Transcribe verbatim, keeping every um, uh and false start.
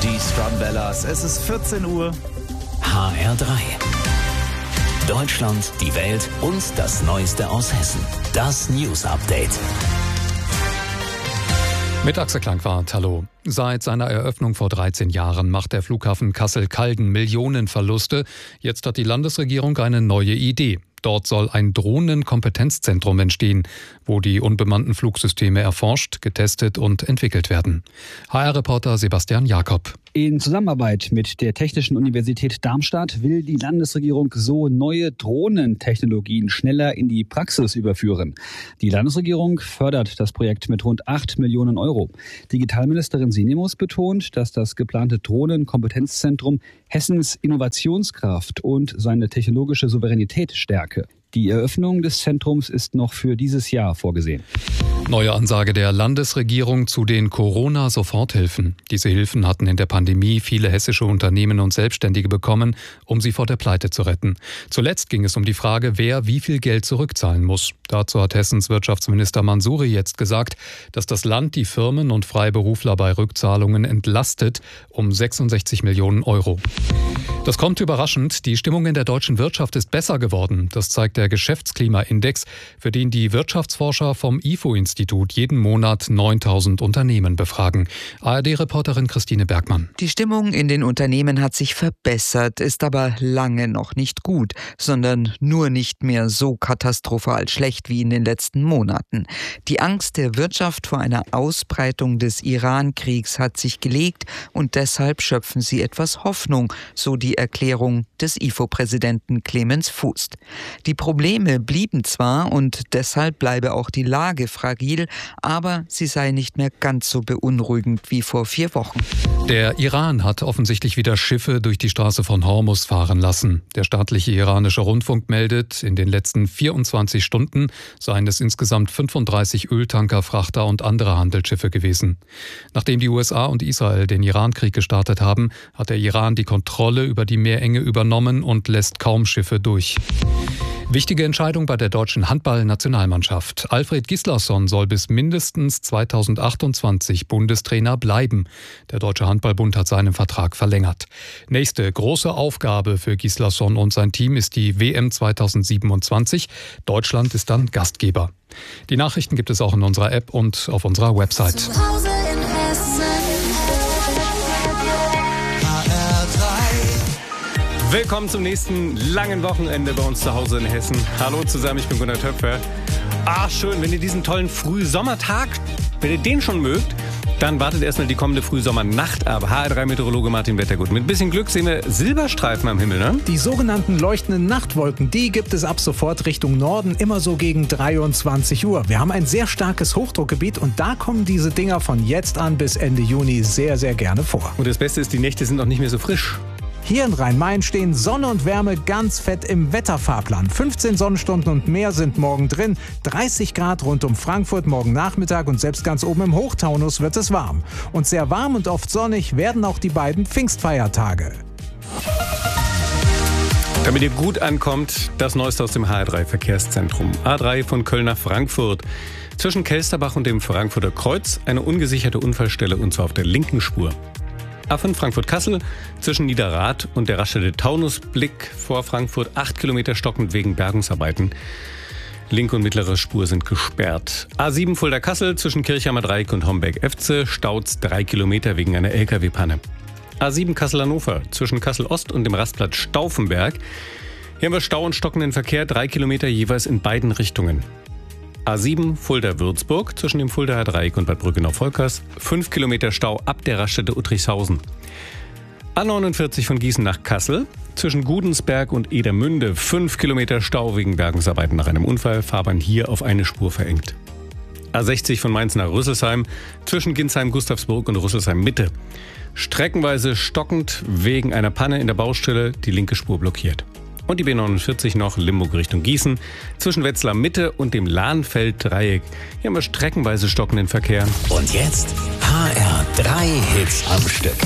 Die Strumbellas, es ist vierzehn Uhr. H R drei. Deutschland, die Welt und das Neueste aus Hessen. Das News Update. Mit Axel Klangwart, hallo. Seit seiner Eröffnung vor dreizehn Jahren macht der Flughafen Kassel-Calden Millionenverluste. Jetzt hat die Landesregierung eine neue Idee. Dort soll ein Drohnenkompetenzzentrum entstehen, wo die unbemannten Flugsysteme erforscht, getestet und entwickelt werden. H R-Reporter Sebastian Jakob. In Zusammenarbeit mit der Technischen Universität Darmstadt will die Landesregierung so neue Drohnentechnologien schneller in die Praxis überführen. Die Landesregierung fördert das Projekt mit rund acht Millionen Euro. Digitalministerin Sinemus betont, dass das geplante Drohnenkompetenzzentrum Hessens Innovationskraft und seine technologische Souveränität stärke. Die Eröffnung des Zentrums ist noch für dieses Jahr vorgesehen. Neue Ansage der Landesregierung zu den Corona-Soforthilfen. Diese Hilfen hatten in der Pandemie viele hessische Unternehmen und Selbstständige bekommen, um sie vor der Pleite zu retten. Zuletzt ging es um die Frage, wer wie viel Geld zurückzahlen muss. Dazu hat Hessens Wirtschaftsminister Mansouri jetzt gesagt, dass das Land die Firmen und Freiberufler bei Rückzahlungen entlastet um sechsundsechzig Millionen Euro. Das kommt überraschend. Die Stimmung in der deutschen Wirtschaft ist besser geworden. Das zeigt der Geschäftsklimaindex, für den die Wirtschaftsforscher vom I F O-Institut jeden Monat neuntausend Unternehmen befragen. A R D-Reporterin Christine Bergmann. Die Stimmung in den Unternehmen hat sich verbessert, ist aber lange noch nicht gut, sondern nur nicht mehr so katastrophal schlecht wie in den letzten Monaten. Die Angst der Wirtschaft vor einer Ausbreitung des Iran-Kriegs hat sich gelegt und deshalb schöpfen sie etwas Hoffnung, so die Erklärung des I F O-Präsidenten Clemens Fußt. Die Probleme blieben zwar und deshalb bleibe auch die Lage fragil, aber sie sei nicht mehr ganz so beunruhigend wie vor vier Wochen. Der Iran hat offensichtlich wieder Schiffe durch die Straße von Hormuz fahren lassen. Der staatliche iranische Rundfunk meldet, in den letzten vierundzwanzig Stunden seien es insgesamt fünfunddreißig Öltanker, Frachter und andere Handelsschiffe gewesen. Nachdem die U S A und Israel den Irankrieg gestartet haben, hat der Iran die Kontrolle über die Meerenge übernommen und lässt kaum Schiffe durch. Wichtige Entscheidung bei der deutschen Handball-Nationalmannschaft. Alfred Gislason soll bis mindestens zweitausendachtundzwanzig Bundestrainer bleiben. Der Deutsche Handballbund hat seinen Vertrag verlängert. Nächste große Aufgabe für Gislason und sein Team ist die W M zweitausendsiebenundzwanzig. Deutschland ist dann Gastgeber. Die Nachrichten gibt es auch in unserer App und auf unserer Website. Willkommen zum nächsten langen Wochenende bei uns zu Hause in Hessen. Hallo zusammen, ich bin Gunnar Töpfer. Ah, schön, wenn ihr diesen tollen Frühsommertag, wenn ihr den schon mögt, dann wartet erstmal die kommende Frühsommernacht ab. H R drei Meteorologe Martin Wettergut. Mit ein bisschen Glück sehen wir Silberstreifen am Himmel, ne? Die sogenannten leuchtenden Nachtwolken, die gibt es ab sofort Richtung Norden, immer so gegen dreiundzwanzig Uhr. Wir haben ein sehr starkes Hochdruckgebiet und da kommen diese Dinger von jetzt an bis Ende Juni sehr, sehr gerne vor. Und das Beste ist, die Nächte sind auch nicht mehr so frisch. Hier in Rhein-Main stehen Sonne und Wärme ganz fett im Wetterfahrplan. fünfzehn Sonnenstunden und mehr sind morgen drin. dreißig Grad rund um Frankfurt morgen Nachmittag und selbst ganz oben im Hochtaunus wird es warm. Und sehr warm und oft sonnig werden auch die beiden Pfingstfeiertage. Damit ihr gut ankommt, das Neueste aus dem H R drei Verkehrszentrum. A drei von Köln nach Frankfurt. Zwischen Kelsterbach und dem Frankfurter Kreuz eine ungesicherte Unfallstelle und zwar auf der linken Spur. A fünf Frankfurt-Kassel zwischen Niederrad und der Raststätte Taunusblick vor Frankfurt acht Kilometer stockend wegen Bergungsarbeiten. Linke und mittlere Spur sind gesperrt. A sieben Fulda-Kassel zwischen Kirchheimer Dreieck und Homberg-Efze staut's drei Kilometer wegen einer L K W-Panne. A sieben Kassel-Hannover zwischen Kassel-Ost und dem Rastplatz Stauffenberg. Hier haben wir Stau und stockenden Verkehr, drei Kilometer jeweils in beiden Richtungen. A sieben Fulda-Würzburg zwischen dem Fuldaer Dreieck und Bad Brückenau-Volkers. fünf Kilometer Stau ab der Raststätte Uttrichshausen. A neunundvierzig von Gießen nach Kassel zwischen Gudensberg und Edermünde. fünf Kilometer Stau wegen Bergungsarbeiten nach einem Unfall. Fahrbahn hier auf eine Spur verengt. A sechzig von Mainz nach Rüsselsheim zwischen Ginsheim-Gustavsburg und Rüsselsheim-Mitte. Streckenweise stockend wegen einer Panne in der Baustelle, die linke Spur blockiert. Und die B neunundvierzig noch Limburg Richtung Gießen zwischen Wetzlar Mitte und dem Lahnfeld-Dreieck. Hier haben wir streckenweise stockenden Verkehr. Und jetzt H R drei Hits am Stück.